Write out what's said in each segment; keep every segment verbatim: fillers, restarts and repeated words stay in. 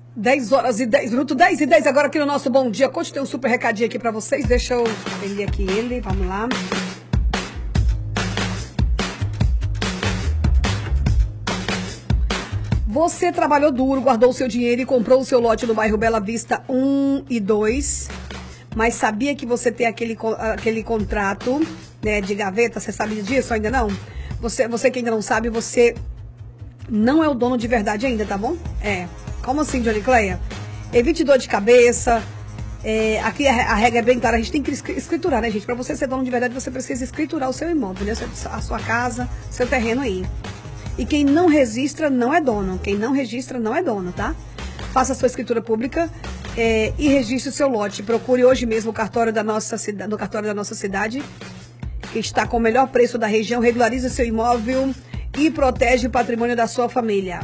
dez horas e dez minutos, dez e dez agora aqui no nosso Bom Dia Coach. Tem um super recadinho aqui pra vocês. Deixa eu ler aqui ele, vamos lá. Você trabalhou duro, guardou o seu dinheiro e comprou o seu lote no bairro Bela Vista um e dois, mas sabia que você tem aquele, aquele contrato, né, de gaveta? Você sabe disso ainda não? Você, você que ainda não sabe, você não é o dono de verdade ainda, tá bom? É. Como assim, Johnny Cleia? Evite dor de cabeça. É, aqui a, a regra é bem clara, a gente tem que escriturar, né, gente? Pra você ser dono de verdade, você precisa escriturar o seu imóvel, né? A sua casa, seu terreno aí. E quem não registra não é dono. Quem não registra não é dono, tá? Faça a sua escritura pública é, e registre o seu lote. Procure hoje mesmo o cartório da nossa cidade, no cartório da nossa cidade, que está com o melhor preço da região. Regularize o seu imóvel e protege o patrimônio da sua família.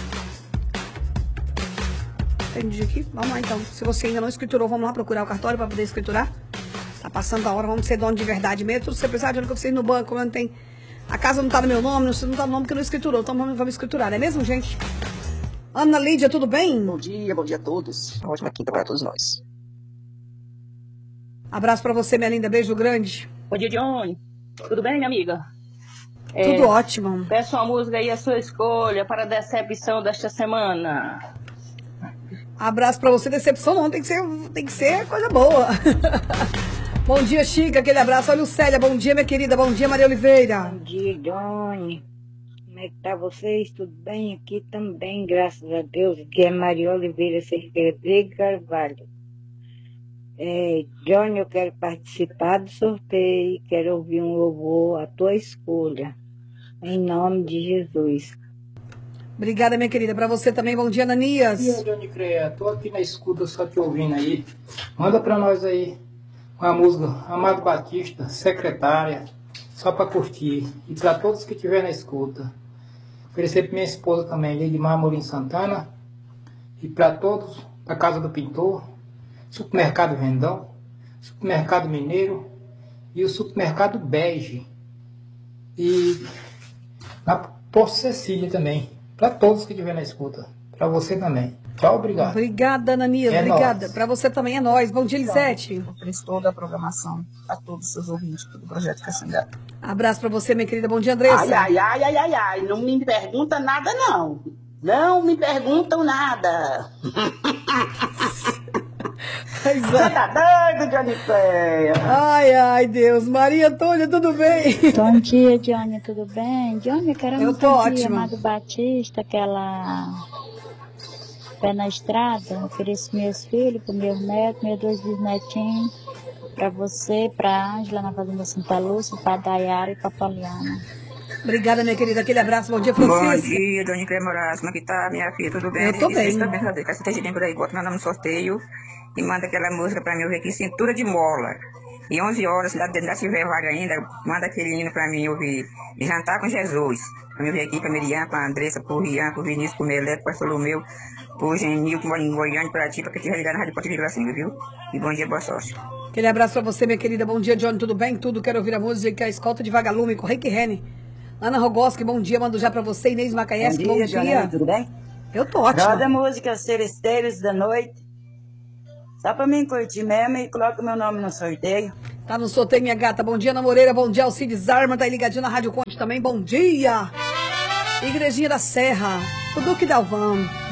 Entendi aqui? Vamos lá então. Se você ainda não escriturou, vamos lá procurar o cartório para poder escriturar. Tá passando a hora, vamos ser dono de verdade mesmo. Tudo que você precisar de onde você ir no banco, não tem... A casa não tá no meu nome, não tá no nome porque não escriturou. Então vamos, vamos escriturar, não é mesmo, gente? Ana Lídia, tudo bem? Bom dia, bom dia a todos. Uma ótima quinta para todos nós. Abraço pra você, minha linda. Beijo grande. Bom dia, Johnny. Tudo bem, minha amiga? Tudo é, ótimo. Peço uma música aí, a sua escolha para a decepção desta semana. Abraço pra você. Decepção não, tem que ser, tem que ser coisa boa. Bom dia, Chica, aquele abraço. Olha o Célia, bom dia, minha querida. Bom dia, Maria Oliveira. Bom dia, Johnny. Como é que tá vocês? Tudo bem? Aqui também, graças a Deus. Aqui é Maria Oliveira Cerqueira de Carvalho. É, Johnny, eu quero participar do sorteio. Quero ouvir um louvor à tua escolha. Em nome de Jesus. Obrigada, minha querida. Pra você também, bom dia, Ananias. Bom dia, Johnny Cleia. Tô aqui na escuta, só te ouvindo aí. Manda pra nós aí uma música, Amado Batista, Secretária, só para curtir. E para todos que estiverem na escuta. Oferecer para minha esposa também, Lidmar Amorim Santana. E para todos da Casa do Pintor, Supermercado Vendão, Supermercado Mineiro e o Supermercado Bege. E na Poço Cecília também. Para todos que estiverem na escuta. Para você também. Tchau, obrigado. Obrigada, Ananias. É obrigada. Para você também é nós. Bom dia, Elisete. Ofereço toda a programação a todos os seus ouvintes do Projeto Caxangá. Abraço para você, minha querida. Bom dia, Andressa. Ai, ai, ai, ai, ai, ai. Não me pergunta nada, não. Não me perguntam nada. Pois Você é. tá doido, Johnny Cleia? Ai, ai, Deus. Maria Antônia, tudo bem? Bom dia, Johnny. Tudo bem? Johnny, eu quero eu tô ótima. Amado Batista, aquela... Pé na estrada, ofereço meus filhos, para meus netos, meus dois bisnetinhos, para você, para a Ângela na Fazenda Santa Lúcia, para a Dayara e para a Poliana. Obrigada, minha querida. Aquele abraço. Bom dia, Francisco. Bom dia, Dona Cleia Moraes. Como é que tá, minha filha? Tudo bem? Eu tô bem. Estou bem, saber que você esteja por aí. Bota meu nome no sorteio e manda aquela música para mim ouvir aqui, Cintura de Mola. E onze horas, se ainda tiver vaga ainda, manda aquele hino para mim ouvir. Jantar com Jesus. Para mim ouvir aqui, para Miriam, para Andressa, para o Rian, para o Vinícius, para o Meleto, para o Solomeu, para o Genil, que mora em Goiânia, para ti, para que te ligar na Rádio Porto de Gracinha, viu? E bom dia, boa sorte. Aquele abraço para você, minha querida. Bom dia, Johnny. Tudo bem? Tudo. Quero ouvir a música A Escolta de Vagalume, com Rick Rene. Ana Rogoski, bom dia. Mando já para você. Inês Macaeski, bom dia. Bom dia, Johnny, tudo bem? Eu tô ótima. Roda a música Seresteiros da Noite. Só pra mim curtir mesmo e coloca meu nome no sorteio. Tá no sorteio, minha gata. Bom dia, Ana Moreira. Bom dia, Alcides Arma. Tá aí ligadinho na Rádio Conte também. Bom dia. Igrejinha da Serra. O Duque Dalvão.